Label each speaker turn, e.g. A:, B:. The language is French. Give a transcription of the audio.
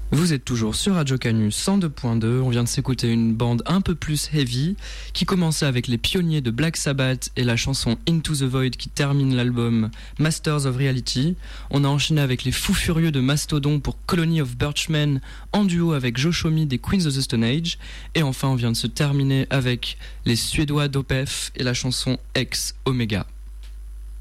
A: Vous êtes toujours sur Radio Canu 102.2, on vient de s'écouter une bande un peu plus heavy qui commençait avec les pionniers de Black Sabbath et la chanson Into the Void qui termine l'album Masters of Reality. On a enchaîné avec les Fous Furieux de Mastodon pour Colony of Birchmen en duo avec Josh Homme des Queens of the Stone Age. Et enfin on vient de se terminer avec les Suédois d'Opeth et la chanson Ex Omega.